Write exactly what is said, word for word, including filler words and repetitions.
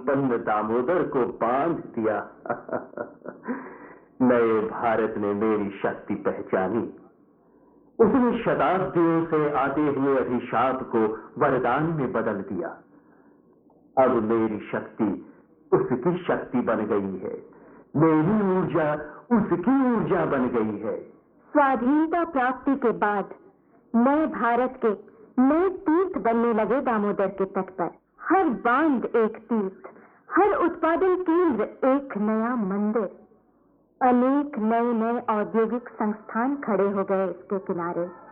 संपन्न दामोदर को बांध दिया। नए भारत ने मेरी शक्ति पहचानी। उसने शताब्दियों से आते हुए अभिशाप को वरदान में बदल दिया। अब मेरी शक्ति उसकी शक्ति बन गई है, मेरी ऊर्जा उसकी ऊर्जा बन गई है। स्वाधीनता प्राप्ति के बाद नए भारत के नए तीर्थ बनने लगे दामोदर के तट पर। हर बांध एक तीर्थ, हर उत्पादन केंद्र एक नया मंदिर। अनेक नए नए औद्योगिक संस्थान खड़े हो गए इसके किनारे।